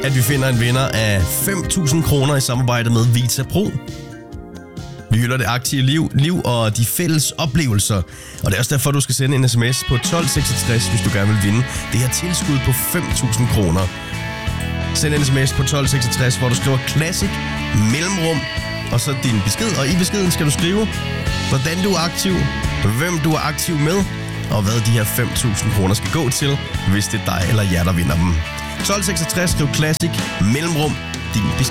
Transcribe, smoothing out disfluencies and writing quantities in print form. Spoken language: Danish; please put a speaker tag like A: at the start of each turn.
A: at vi finder en vinder af 5.000 kroner i samarbejde med Vita Pro. Vi hylder det aktive liv og de fælles oplevelser. Og det er også derfor, du skal sende en sms på 1266, hvis du gerne vil vinde det her tilskud på 5.000 kroner. Send en sms på 1266, hvor du skriver Classic mellemrum og så din besked. Og i beskeden skal du skrive, hvordan du er aktiv, hvem du er aktiv med, og hvad de her 5.000 kroner skal gå til, hvis det er dig eller jer, der vinder dem. 1266, skriv Classic mellemrum din besked.